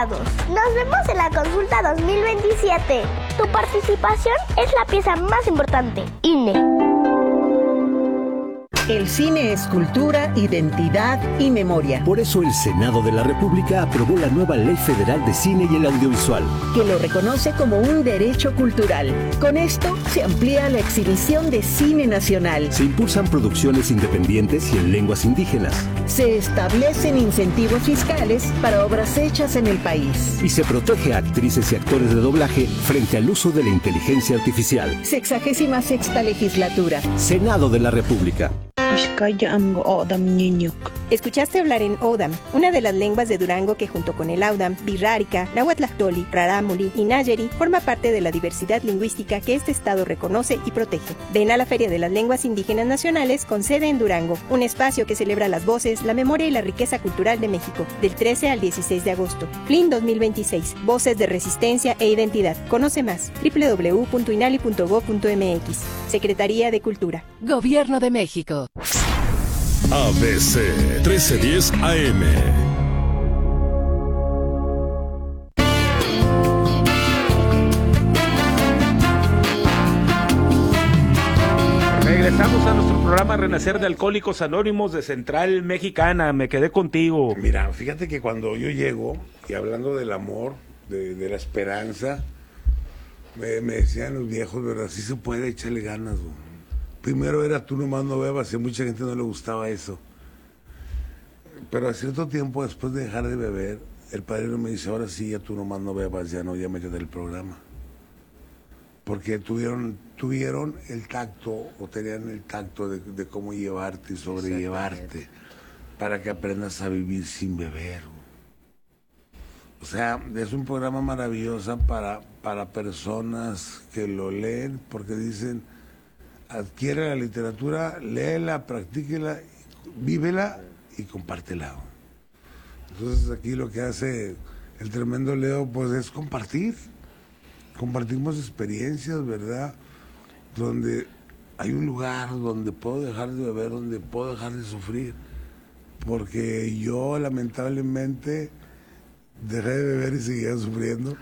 resultados. Nos vemos en la consulta 2027. Tu participación es la pieza más importante. INE. El cine es cultura, identidad y memoria. Por eso el Senado de la República aprobó la nueva Ley Federal de Cine y el Audiovisual, que lo reconoce como un derecho cultural. Con esto se amplía la exhibición de cine nacional. Se impulsan producciones independientes y en lenguas indígenas. Se establecen incentivos fiscales para obras hechas en el país. Y se protege a actrices y actores de doblaje frente al uso de la inteligencia artificial. 66ª legislatura. Senado de la República. Escuchaste hablar en Odam, una de las lenguas de Durango que junto con el Audam, Birrárica, Nahuatlahtoli, Rarámuri y Nayeri forma parte de la diversidad lingüística que este estado reconoce y protege. Ven a la Feria de las Lenguas Indígenas Nacionales con sede en Durango, un espacio que celebra las voces, la memoria y la riqueza cultural de México, del 13 al 16 de agosto. FLIN 2026, Voces de Resistencia e Identidad. Conoce más, www.inali.gov.mx. Secretaría de Cultura. Gobierno de México. ABC 1310 AM. Regresamos a nuestro programa Renacer de Alcohólicos Anónimos de Central Mexicana. Me quedé contigo. Mira, fíjate que cuando yo llego, y hablando del amor, de la esperanza, me decían los viejos, ¿verdad? Sí se puede, echarle ganas, güey. Primero era tú nomás no bebas, y a mucha gente no le gustaba eso. Pero a cierto tiempo, después de dejar de beber, el padrino me dice, ahora sí, ya tú nomás no bebas, ya no, ya métete el programa. Porque tuvieron el tacto, o tenían el tacto de cómo llevarte y sobrellevarte, para que aprendas a vivir sin beber. O sea, es un programa maravilloso para personas que lo leen, porque dicen, adquiere la literatura, léela, practíquela, vívela y compártela. Entonces aquí lo que hace el tremendo Leo pues es compartir. Compartimos experiencias, ¿verdad? Donde hay un lugar donde puedo dejar de beber, donde puedo dejar de sufrir. Porque yo lamentablemente dejé de beber y seguía sufriendo.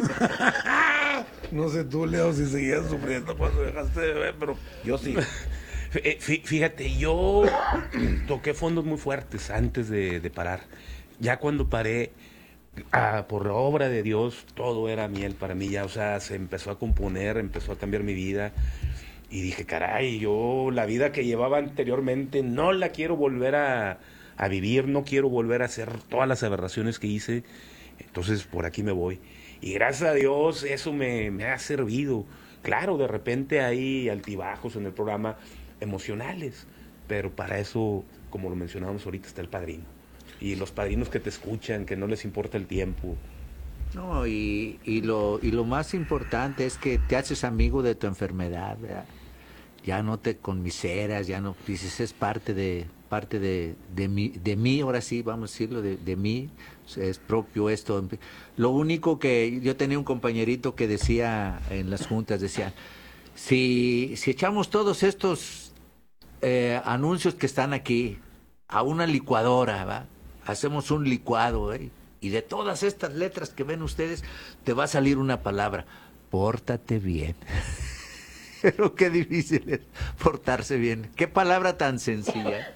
No sé tú, Leo, si seguías sufriendo cuando dejaste de beber, pero yo sí. Fíjate, yo toqué fondos muy fuertes antes de parar. Ya cuando paré, por la obra de Dios, todo era miel para mí. Ya, o sea, se empezó a componer, empezó a cambiar mi vida. Y dije, caray, yo la vida que llevaba anteriormente no la quiero volver a vivir, no quiero volver a hacer todas las aberraciones que hice. Entonces, por aquí me voy. Y gracias a Dios eso me ha servido. Claro, de repente hay altibajos en el programa emocionales, pero para eso, como lo mencionábamos ahorita, está el padrino. Y los padrinos que te escuchan, que no les importa el tiempo. No, y lo más importante es que te haces amigo de tu enfermedad, ¿verdad? Ya no te conmiseras, ya no dices, es parte de mí, ahora sí, vamos a decirlo, de mí, es propio esto. Lo único que yo tenía un compañerito que decía en las juntas, decía, si echamos todos estos anuncios que están aquí a una licuadora, ¿va? Hacemos un licuado, y de todas estas letras que ven ustedes, te va a salir una palabra, pórtate bien. Pero qué difícil es portarse bien. Qué palabra tan sencilla.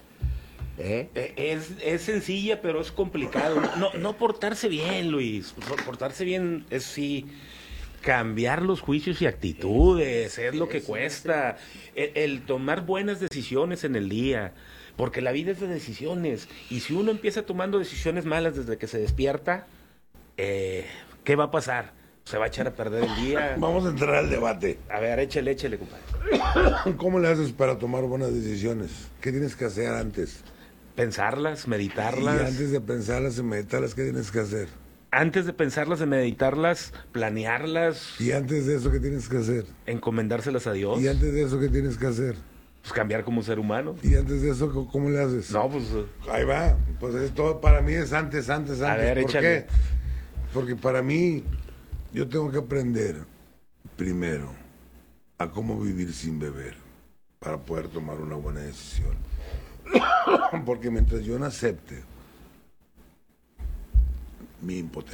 Es sencilla, pero es complicado. No portarse bien, Luis. Portarse bien es sí cambiar los juicios y actitudes, es lo que cuesta. El tomar buenas decisiones en el día, porque la vida es de decisiones. Y si uno empieza tomando decisiones malas desde que se despierta, ¿qué va a pasar? Se va a echar a perder el día. Vamos a entrar al debate. A ver, échale, compadre. ¿Cómo le haces para tomar buenas decisiones? ¿Qué tienes que hacer antes? Pensarlas, meditarlas. Y antes de pensarlas y meditarlas, ¿qué tienes que hacer? Antes de pensarlas, de meditarlas, planearlas. Y antes de eso, ¿qué tienes que hacer? Encomendárselas a Dios. Y antes de eso, ¿qué tienes que hacer? Pues cambiar como ser humano. Y antes de eso, ¿cómo le haces? No, pues... Ahí va. Pues todo para mí es antes. A ver, ¿Por échale. qué? Porque para mí, yo tengo que aprender primero a cómo vivir sin beber para poder tomar una buena decisión. Porque mientras yo no acepte mi impotencia,